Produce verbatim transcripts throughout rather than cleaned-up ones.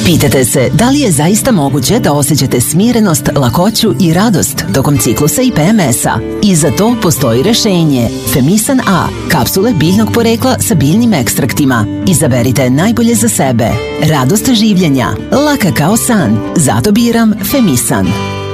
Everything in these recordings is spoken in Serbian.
Pitate se da li je zaista moguće da osjećate smirenost, lakoću i radost tokom ciklusa i P M S-a? I za to postoji rešenje. Femisan A, kapsule biljnog porekla sa biljnim ekstraktima. Izaberite najbolje za sebe. Radost življenja, laka kao san. Zato biram Femisan.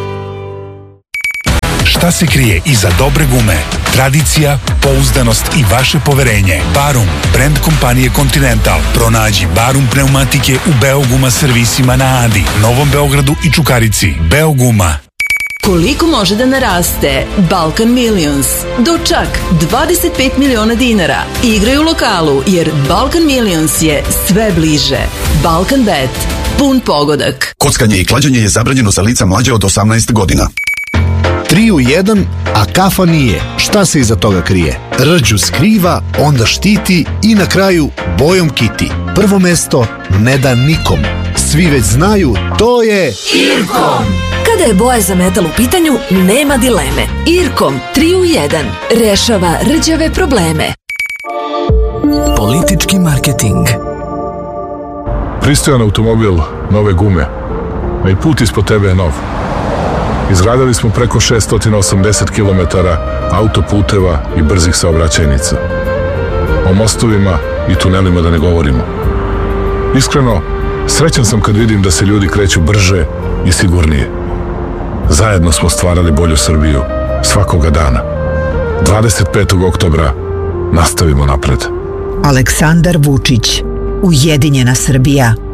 Šta se krije iza dobre gume? Tradicija, pouzdanost i vaše poverenje. Barum, brand kompanije Continental. Pronađi Barum pneumatike u Beoguma servisima na Adi, Novom Beogradu i Čukarici. Beoguma. Koliko može da naraste Balkan Millions? Do čak dvadeset pet miliona dinara. Igraj u lokalu jer Balkan Millions je sve bliže. Balkan Bet. Pun pogodak. Kockanje i klađenje je zabranjeno za lica mlađe od osamnaest godina. Tri u jedan, a kafa nije. Šta se iza toga krije? Rđu skriva, onda štiti i na kraju bojom kiti. Prvo mesto ne da nikom. Svi već znaju, to je Irkom. Kada je boja za metal u pitanju, nema dileme. Irkom tri u jedan rešava rđave probleme. Politički marketing. Pristojan automobil, nove gume. A i put ispod tebe je nov. Izgradili smo preko šesto osamdeset kilometara autoputeva i brzih saobraćajnica. O mostovima i tunelima da ne govorimo. Iskreno, srećan sam kad vidim da se ljudi kreću brže i sigurnije. Zajedno smo stvarali bolju Srbiju svakoga dana. dvadeset petog oktobra nastavimo napred. Aleksandar Vučić, Ujedinjena Srbija.